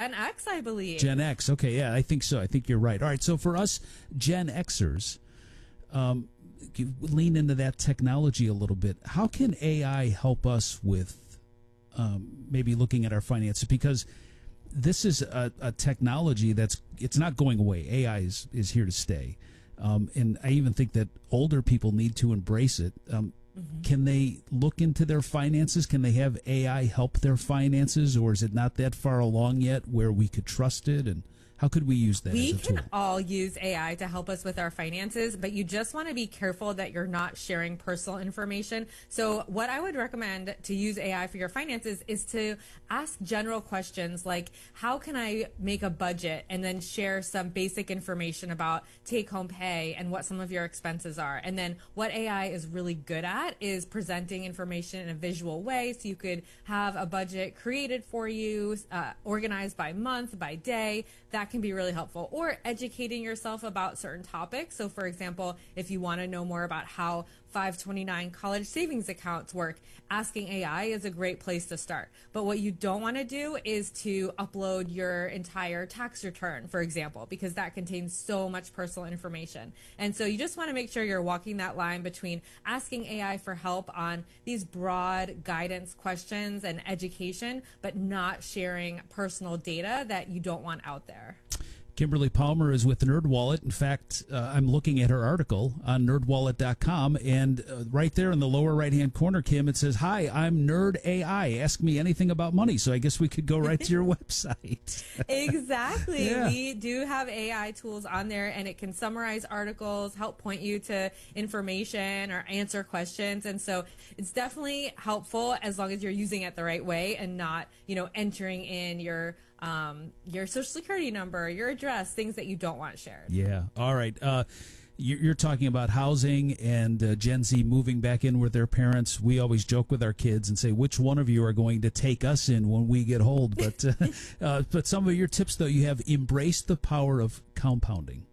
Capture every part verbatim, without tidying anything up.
Gen X, I believe. Gen X. Okay, yeah, I think so. I think you're right. All right, so for us Gen Xers, um, lean into that technology a little bit. How can A I help us with um, maybe looking at our finances? Because this is a, a technology that's it's not going away. A I is, is here to stay. Um, and I even think that older people need to embrace it. Um, mm-hmm. Can they look into their finances? Can they have A I help their finances, or is it not that far along yet where we could trust it? And how could we use that We as a can tool? all use A I to help us with our finances, but you just want to be careful that you're not sharing personal information. So what I would recommend to use A I for your finances is to ask general questions like, how can I make a budget, and then share some basic information about take-home pay and what some of your expenses are. And then what A I is really good at is presenting information in a visual way, so you could have a budget created for you, uh, organized by month, by day. That can be really helpful. Or educating yourself about certain topics. So for example, if you want to know more about how five twenty-nine college savings accounts work, asking A I is a great place to start. But what you don't want to do is to upload your entire tax return, for example, because that contains so much personal information. And so you just want to make sure you're walking that line between asking A I for help on these broad guidance questions and education, but not sharing personal data that you don't want out there. Kimberly Palmer is with NerdWallet. In fact, uh, I'm looking at her article on nerd wallet dot com, and uh, right there in the lower right-hand corner, Kim, it says, "Hi, I'm Nerd A I. Ask me anything about money." So I guess we could go right to your website. Exactly. Yeah. We do have A I tools on there, and it can summarize articles, help point you to information, or answer questions. And so it's definitely helpful as long as you're using it the right way and not, you know, entering in your um, your social security number, your address, things that you don't want shared. Yeah. All right. Uh, you're, you're talking about housing and uh, Gen Z moving back in with their parents. We always joke with our kids and say, which one of you are going to take us in when we get old? But, uh, uh, but some of your tips, though, you have embraced the power of compounding.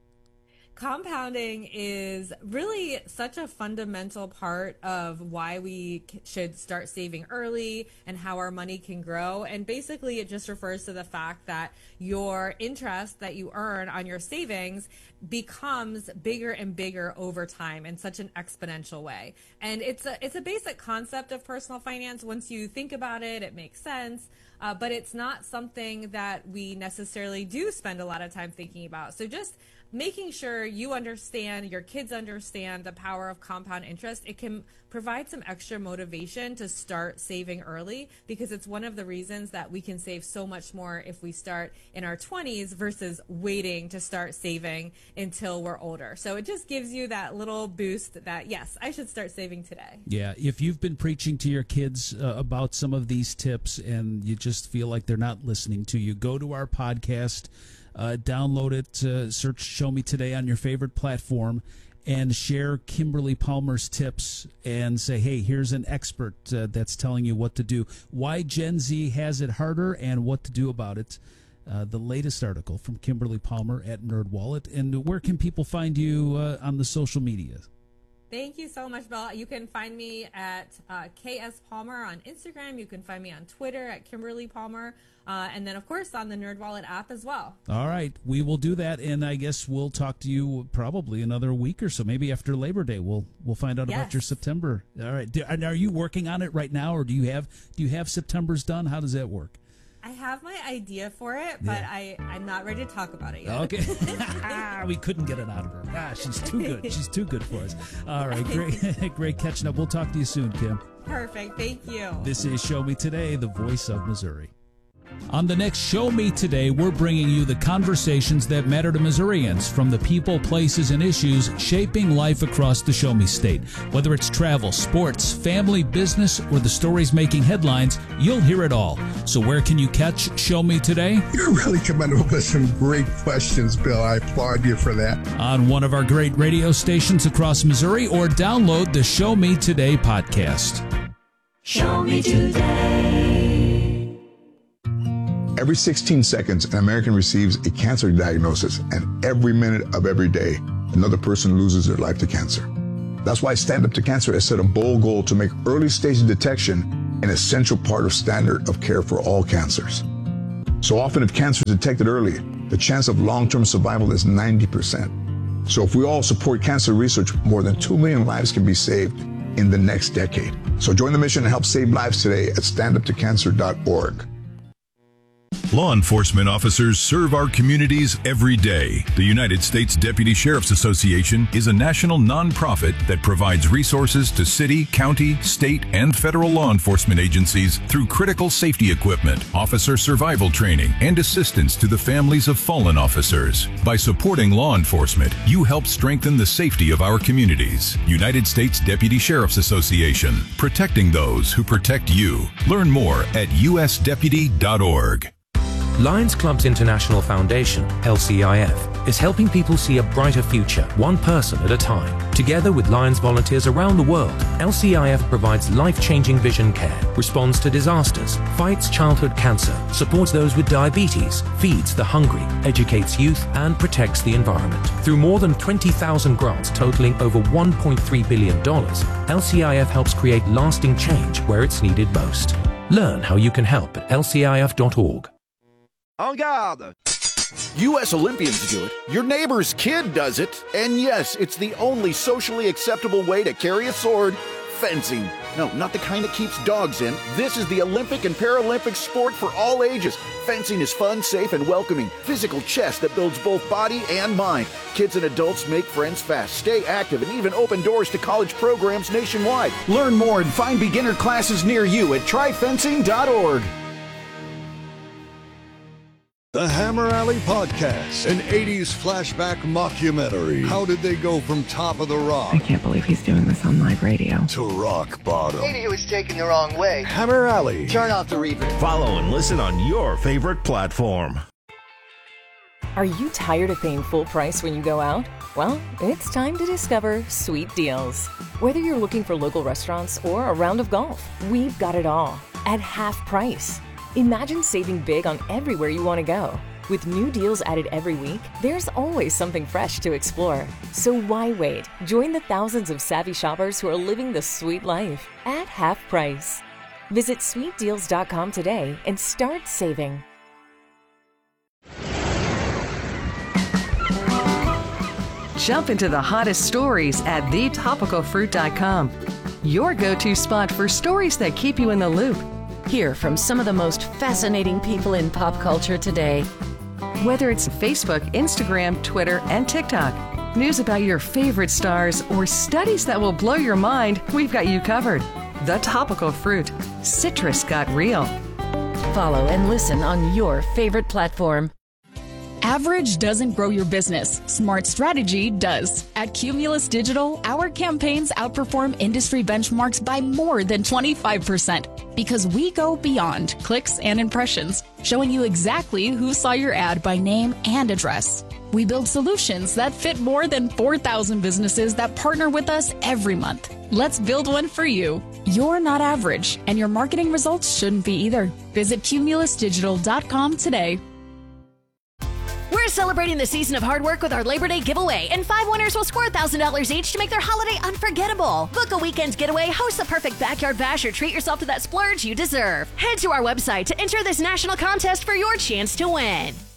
Compounding is really such a fundamental part of why we should start saving early and how our money can grow. And basically, it just refers to the fact that your interest that you earn on your savings becomes bigger and bigger over time in such an exponential way. And it's a, it's a basic concept of personal finance. Once you think about it, it makes sense. Uh, but it's not something that we necessarily do spend a lot of time thinking about. So just making sure you understand, your kids understand the power of compound interest, it can provide some extra motivation to start saving early, because it's one of the reasons that we can save so much more if we start in our twenties versus waiting to start saving until we're older. So it just gives you that little boost that, yes, I should start saving today. Yeah, if you've been preaching to your kids uh, about some of these tips and you just feel like they're not listening to you, go to our podcast. Uh, download it, uh, search Show Me Today on your favorite platform, and share Kimberly Palmer's tips and say, hey, here's an expert uh, that's telling you what to do, why Gen Z has it harder, and what to do about it. Uh, the latest article from Kimberly Palmer at NerdWallet. And where can people find you uh, on the social media? Thank you so much, Bill. You can find me at uh, K S Palmer on Instagram. You can find me on Twitter at Kimberly Palmer. Uh, and then, of course, on the NerdWallet app as well. All right. We will do that, and I guess we'll talk to you probably another week or so, maybe after Labor Day. We'll we'll find out yes. about your September. All right. Do, and are you working on it right now, or do you have do you have September's done? How does that work? I have my idea for it, but yeah. I, I'm not ready to talk about it yet. Okay. We couldn't get it out of her. Ah, she's too good. She's too good for us. All right. Great, great catching up. We'll talk to you soon, Kim. Perfect. Thank you. This is Show Me Today, the voice of Missouri. On the next Show Me Today, we're bringing you the conversations that matter to Missourians, from the people, places, and issues shaping life across the Show Me State. Whether it's travel, sports, family, business, or the stories making headlines, you'll hear it all. So where can you catch Show Me Today? You're really coming up with some great questions, Bill. I applaud you for that. On one of our great radio stations across Missouri, or download the Show Me Today podcast. Show Me Today. Every sixteen seconds, an American receives a cancer diagnosis, and every minute of every day, another person loses their life to cancer. That's why Stand Up to Cancer has set a bold goal to make early stage detection an essential part of standard of care for all cancers. So often if cancer is detected early, the chance of long-term survival is ninety percent. So if we all support cancer research, more than two million lives can be saved in the next decade. So join the mission and help save lives today at stand up to cancer dot org. Law enforcement officers serve our communities every day. The United States Deputy Sheriff's Association is a national nonprofit that provides resources to city, county, state, and federal law enforcement agencies through critical safety equipment, officer survival training, and assistance to the families of fallen officers. By supporting law enforcement, you help strengthen the safety of our communities. United States Deputy Sheriff's Association, protecting those who protect you. Learn more at U S deputy dot org. Lions Clubs International Foundation, L C I F, is helping people see a brighter future, one person at a time. Together with Lions volunteers around the world, L C I F provides life-changing vision care, responds to disasters, fights childhood cancer, supports those with diabetes, feeds the hungry, educates youth, and protects the environment. Through more than twenty thousand grants totaling over one point three billion dollars, L C I F helps create lasting change where it's needed most. Learn how you can help at L C I F dot org. En garde! U S Olympians do it, your neighbor's kid does it, and yes, it's the only socially acceptable way to carry a sword: fencing. No, not the kind that keeps dogs in. This is the Olympic and Paralympic sport for all ages. Fencing is fun, safe, and welcoming. Physical chess that builds both body and mind. Kids and adults make friends fast, stay active, and even open doors to college programs nationwide. Learn more and find beginner classes near you at try fencing dot org. The Hammer Alley Podcast, an eighties flashback mockumentary. How did they go from top of the rock? I can't believe he's doing this on live radio. To rock bottom. Maybe he was taken the wrong way. Hammer Alley. Turn off the reverb. Follow and listen on your favorite platform. Are you tired of paying full price when you go out? Well, it's time to discover Sweet Deals. Whether you're looking for local restaurants or a round of golf, we've got it all at half price. Imagine saving big on everywhere you want to go. With new deals added every week, there's always something fresh to explore. So why wait? Join the thousands of savvy shoppers who are living the sweet life at half price. Visit sweet deals dot com today and start saving. Jump into the hottest stories at the topical fruit dot com. Your go-to spot for stories that keep you in the loop. Hear from some of the most fascinating people in pop culture today. Whether it's Facebook, Instagram, Twitter, and TikTok, news about your favorite stars, or studies that will blow your mind, we've got you covered. The Topical Fruit. Citrus got real. Follow and listen on your favorite platform. Average doesn't grow your business. Smart strategy does. At Cumulus Digital, our campaigns outperform industry benchmarks by more than twenty-five percent because we go beyond clicks and impressions, showing you exactly who saw your ad by name and address. We build solutions that fit more than four thousand businesses that partner with us every month. Let's build one for you. You're not average, and your marketing results shouldn't be either. Visit cumulus digital dot com today. We're celebrating the season of hard work with our Labor Day giveaway, and five winners will score one thousand dollars each to make their holiday unforgettable. Book a weekend getaway, host the perfect backyard bash, or treat yourself to that splurge you deserve. Head to our website to enter this national contest for your chance to win.